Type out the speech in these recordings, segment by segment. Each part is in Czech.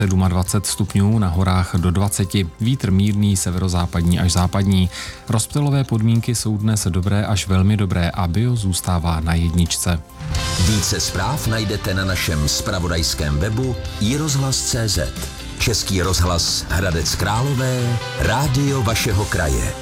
27 stupňů, na horách do 20, vítr mírný, severozápadní až západní. Rozptylové podmínky jsou dnes dobré až velmi dobré a bio zůstává na jedničce. Více zpráv najdete na našem zpravodajském webu iRozhlas.cz. Český rozhlas Hradec Králové, rádio vašeho kraje.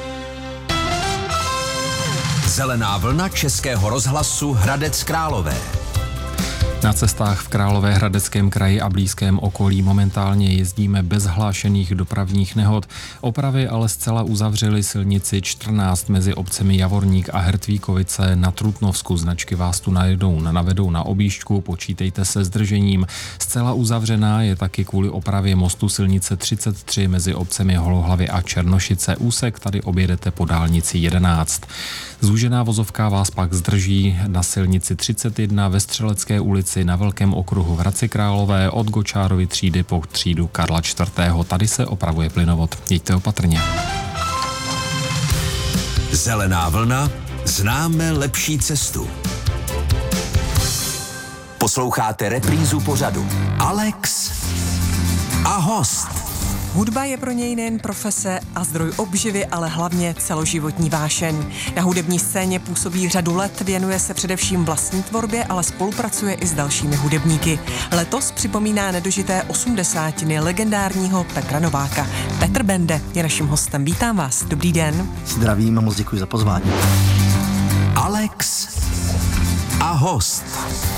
Zelená vlna Českého rozhlasu Hradec Králové. Na cestách v Královéhradeckém kraji a blízkém okolí momentálně jezdíme bez hlášených dopravních nehod. Opravy ale zcela uzavřely silnici 14 mezi obcemi Javorník a Hertvíkovice na Trutnovsku. Značky vás tu navedou na objížďku, počítejte se zdržením. Zcela uzavřená je taky kvůli opravě mostu silnice 33 mezi obcemi Holohlavy a Černošice. Úsek tady objedete po dálnici 11. Zúžená vozovka vás pak zdrží na silnici 31 ve Střelecké ulici na Velkém okruhu v Hradci Králové od Gočárovy třídy po třídu Karla IV. Tady se opravuje plynovod. Jeďte opatrně. Zelená vlna, známe lepší cestu. Posloucháte reprízu pořadu Alex a host. Hudba je pro něj nejen profese a zdroj obživy, ale hlavně celoživotní vášeň. Na hudební scéně působí řadu let, věnuje se především vlastní tvorbě, ale spolupracuje i s dalšími hudebníky. Letos připomíná nedožité 80. legendárního Petra Nováka. Petr Bende je naším hostem. Vítám vás. Dobrý den. Zdravím a moc děkuji za pozvání. Alex a host.